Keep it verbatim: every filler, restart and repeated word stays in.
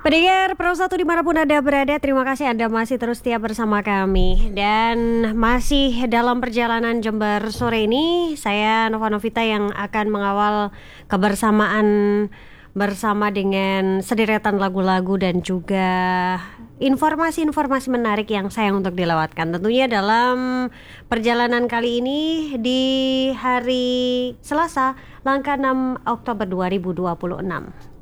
Pendengar Pro satu dimanapun Anda berada, terima kasih Anda masih terus setia bersama kami. Dan masih dalam perjalanan Jember sore ini, saya Nova Novita yang akan mengawal kebersamaan bersama dengan sederetan lagu-lagu dan juga informasi-informasi menarik yang sayang untuk dilewatkan. Tentunya dalam perjalanan kali ini di hari Selasa, langkah enam Oktober dua ribu dua puluh enam.